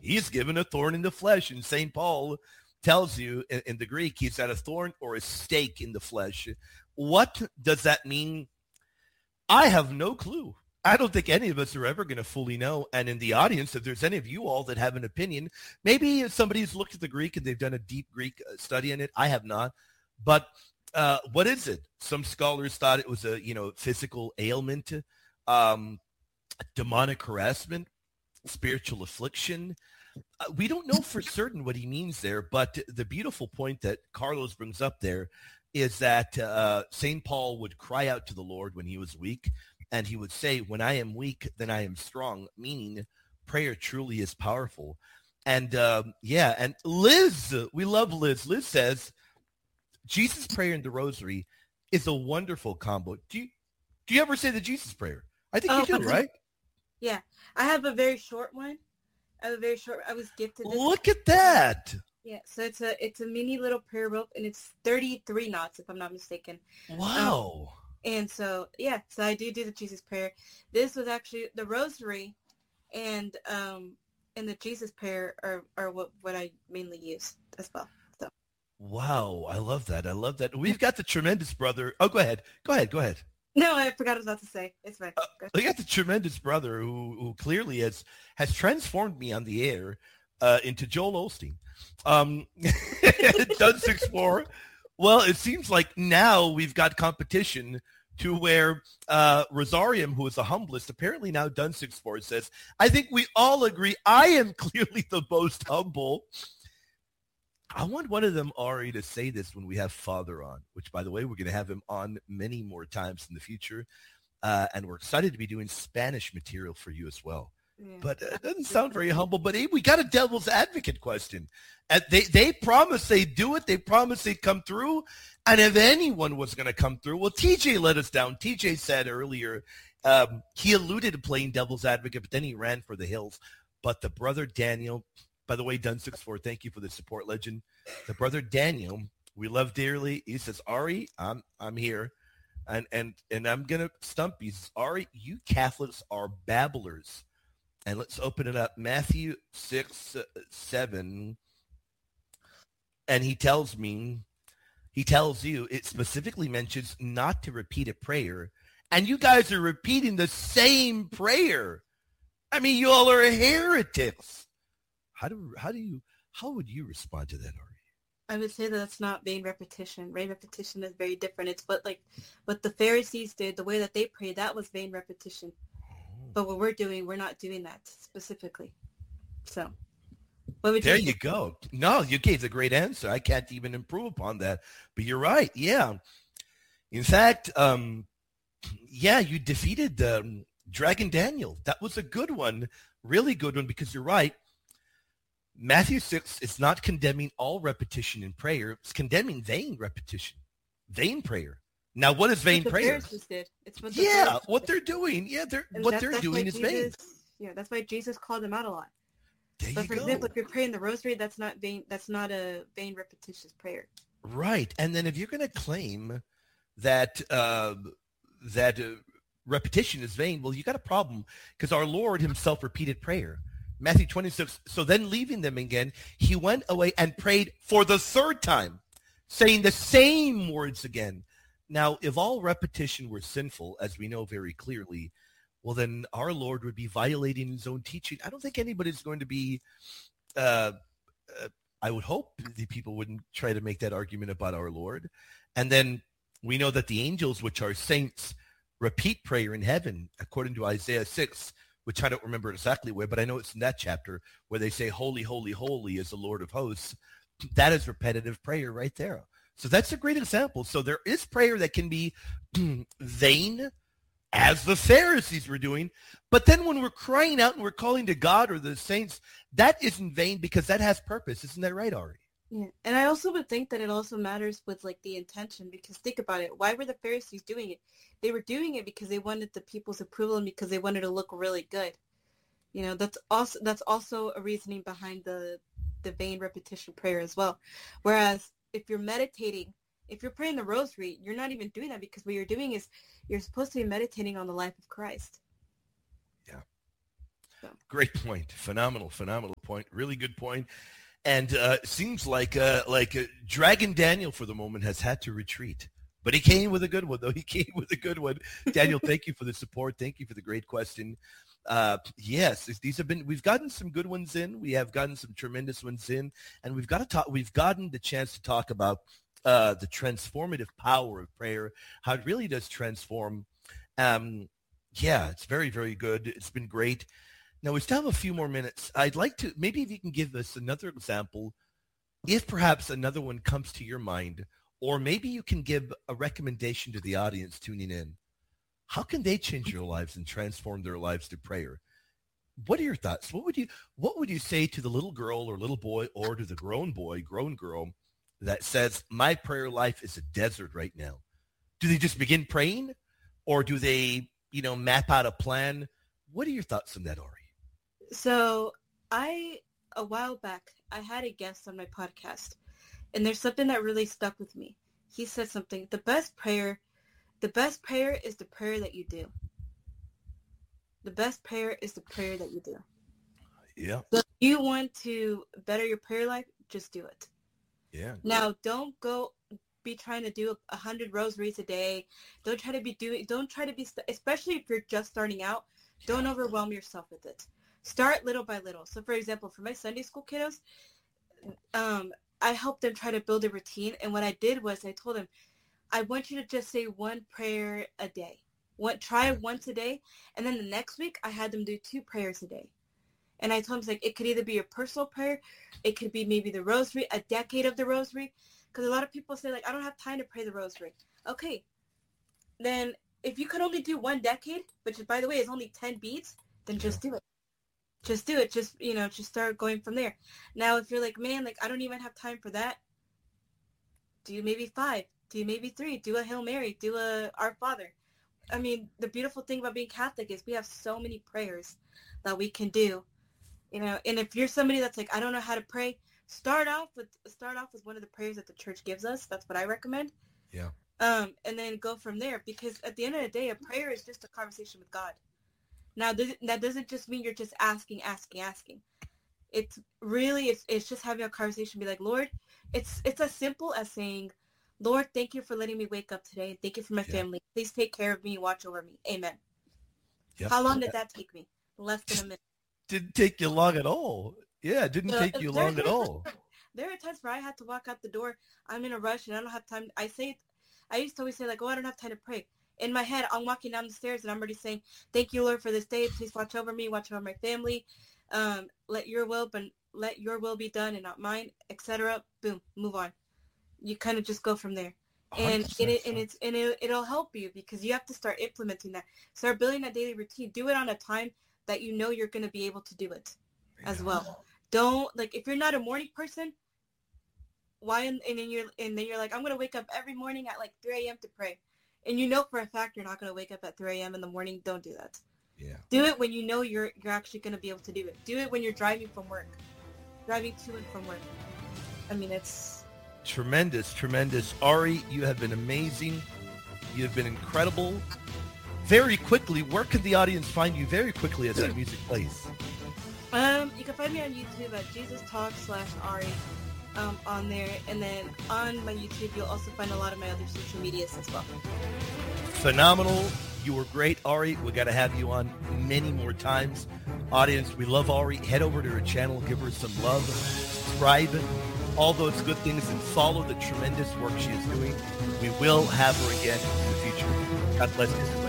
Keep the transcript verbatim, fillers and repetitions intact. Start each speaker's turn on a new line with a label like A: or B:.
A: he's given a thorn in the flesh. And Saint Paul tells you in, in the Greek, he's got a thorn or a stake in the flesh. What does that mean? I have no clue. I don't think any of us are ever going to fully know. And in the audience, if there's any of you all that have an opinion, maybe somebody's looked at the Greek and they've done a deep Greek study in it. I have not. But uh, what is it? Some scholars thought it was a, you know, physical ailment, um, demonic harassment, spiritual affliction. Uh, we don't know for certain what he means there. But the beautiful point that Carlos brings up there is that uh, Saint Paul would cry out to the Lord when he was weak. And he would say, when I am weak, then I am strong, meaning prayer truly is powerful. And um, yeah, and Liz, we love Liz. Liz says, Jesus prayer and the rosary is a wonderful combo. Do you, do you ever say the Jesus prayer? I think oh, you do, right?
B: Yeah. I have a very short one. I have a very short, I was gifted this.
A: Look at that.
B: Yeah, so it's a it's a mini little prayer book, and it's thirty-three knots, if I'm not mistaken.
A: Wow.
B: Um, And so, yeah, so I do do the Jesus prayer. This was actually the rosary and um, and the Jesus prayer are, are what, what I mainly use as well. So.
A: Wow, I love that. I love that. We've got the tremendous brother. Oh, go ahead. Go ahead. Go ahead.
B: No, I forgot what I was about to say. It's fine.
A: Uh, we got the tremendous brother who, who clearly has, has transformed me on the air uh, into Joel Osteen. Um, Done six four. Well, it seems like now we've got competition to where uh, Rosarium, who is the humblest, apparently now Done six four says, I think we all agree I am clearly the most humble. I want one of them, Ari, to say this when we have Father on, which, by the way, we're going to have him on many more times in the future. Uh, and we're excited to be doing Spanish material for you as well. Yeah. But uh, it doesn't sound very humble. But hey, we got a devil's advocate question. And they, they promised they'd do it. They promised they'd come through. And if anyone was going to come through, well, T J let us down. T J said earlier um, he alluded to playing devil's advocate, but then he ran for the hills. But the brother Daniel, by the way, Done six four, thank you for the support, legend. The brother Daniel, we love dearly. He says, Ari, I'm I'm here. And and and I'm going to stump you. He says, Ari, you Catholics are babblers. And let's open it up. Matthew six, seven. And he tells me, he tells you, it specifically mentions not to repeat a prayer. And you guys are repeating the same prayer. I mean, you all are heretics. How do, how do you, how would you respond to that, Ari?
B: I would say that that's not vain repetition. Vain repetition is very different. It's what like what the Pharisees did, the way that they prayed, that was vain repetition. But what we're doing, we're not doing that specifically. So, what would
A: there
B: you,
A: you go. No, you gave the great answer. I can't even improve upon that. But you're right. Yeah. In fact, um, yeah, you defeated um, Dragon Daniel. That was a good one, really good one, because you're right. Matthew six is not condemning all repetition in prayer. It's condemning vain repetition, vain prayer. Now, what is vain
B: what
A: prayer?
B: Did. It's what the
A: yeah, what they're doing. Yeah, they're and what they're doing is
B: Jesus,
A: vain.
B: Yeah, that's why Jesus called them out a lot.
A: There
B: but
A: you
B: for
A: go.
B: example, if you're praying the rosary, that's not vain. That's not a vain repetitious prayer.
A: Right, and then if you're going to claim that uh, that uh, repetition is vain, well, you got a problem because our Lord Himself repeated prayer. Matthew twenty-six. So then, leaving them again, He went away and prayed for the third time, saying the same words again. Now, if all repetition were sinful, as we know very clearly, well, then our Lord would be violating His own teaching. I don't think anybody's going to be, uh, uh, I would hope the people wouldn't try to make that argument about our Lord. And then we know that the angels, which are saints, repeat prayer in heaven, according to Isaiah six, which I don't remember exactly where, but I know it's in that chapter where they say, holy, holy, holy is the Lord of hosts. That is repetitive prayer right there. So that's a great example. So there is prayer that can be vain, as the Pharisees were doing. But then when we're crying out and we're calling to God or the saints, that isn't vain because that has purpose. Isn't that right, Ari?
B: Yeah. And I also would think that it also matters with like the intention, because think about it. Why were the Pharisees doing it? They were doing it because they wanted the people's approval and because they wanted to look really good. You know, that's also that's also a reasoning behind the the vain repetition prayer as well. Whereas if you're meditating, if you're praying the rosary, you're not even doing that because what you're doing is you're supposed to be meditating on the life of Christ.
A: Yeah. So. Great point. Phenomenal, phenomenal point. Really good point. And uh, it seems like uh, like uh, Dragon Daniel for the moment has had to retreat. But he came with a good one, though. He came with a good one. Daniel, thank you for the support. Thank you for the great question. Uh, yes, these have been. We've gotten some good ones in. We have gotten some tremendous ones in, and we've got to talk. We've gotten the chance to talk about uh, the transformative power of prayer. How it really does transform. Um, yeah, it's very, very good. It's been great. Now, we still have a few more minutes. I'd like to, maybe if you can give us another example, if perhaps another one comes to your mind, or maybe you can give a recommendation to the audience tuning in. How can they change their lives and transform their lives through prayer? What are your thoughts? What would you, what would you say to the little girl or little boy or to the grown boy, grown girl that says, my prayer life is a desert right now? Do they just begin praying, or do they, you know, map out a plan? What are your thoughts on that, Ari?
B: So I, a while back, I had a guest on my podcast, and there's something that really stuck with me. He said something, the best prayer, the best prayer is the prayer that you do. The best prayer is the prayer that you do.
A: Yeah.
B: So if you want to better your prayer life, just do it.
A: Yeah.
B: Now, don't go be trying to do a hundred rosaries a day. Don't try to be doing, don't try to be, especially if you're just starting out, don't overwhelm yourself with it. Start little by little. So, for example, for my Sunday school kiddos, um, I helped them try to build a routine. And what I did was I told them, I want you to just say one prayer a day. One, try once a day. And then the next week, I had them do two prayers a day. And I told them, like, it could either be a personal prayer. It could be maybe the rosary, a decade of the rosary. Because a lot of people say, like, I don't have time to pray the rosary. Okay. Then if you could only do one decade, which, by the way, is only ten beads, then just do it. Just do it. Just, you know, just start going from there. Now, if you're like, man, like, I don't even have time for that, do maybe five. Do maybe three. Do a Hail Mary. Do a Our Father. I mean, the beautiful thing about being Catholic is we have so many prayers that we can do. You know, and if you're somebody that's like, I don't know how to pray, start off with start off with one of the prayers that the church gives us. That's what I recommend.
A: Yeah.
B: Um, and then go from there, because at the end of the day, a prayer is just a conversation with God. Now, that doesn't just mean you're just asking, asking, asking. It's really, it's, it's just having a conversation, be like, Lord, it's it's as simple as saying, Lord, thank you for letting me wake up today. Thank you for my yeah. family. Please take care of me, watch over me. Amen. Yep. How long did that take me? Less than a minute.
A: Didn't take you long at all. Yeah, it didn't uh, take you long at all.
B: There are times where I had to walk out the door. I'm in a rush and I don't have time. I say, I used to always say, like, oh, I don't have time to pray. In my head, I'm walking down the stairs and I'm already saying, thank you, Lord, for this day. Please watch over me, watch over my family. Um, let your will, but let your will be done and not mine, et cetera. Boom, move on. You kind of just go from there. And it, and it's and it, it'll help you, because you have to start implementing that. Start building that daily routine. Do it on a time that you know you're going to be able to do it yeah. as well. Don't, like, if you're not a morning person, why, and then you're, and then you're like, I'm going to wake up every morning at like three a.m. to pray. And you know for a fact you're not going to wake up at three a.m. in the morning. Don't do that.
A: Yeah.
B: Do it when you know you're you're actually going to be able to do it. Do it when you're driving from work, driving to and from work. I mean, it's
A: tremendous, tremendous. Ari, you have been amazing. You have been incredible. Very quickly, where can the audience find you very quickly as that music plays?
B: Um, you can find me on YouTube at Jesus Talk slash Ari. Um, on there, and then on my YouTube you'll also find a lot of my other social medias as well.
A: Phenomenal. You were great, Ari. We got to have you on many more times. Audience, we love Ari. Head over to her channel, give her some love, subscribe, all those good things, and follow the tremendous work she is doing. We will have her again in the future. God bless you.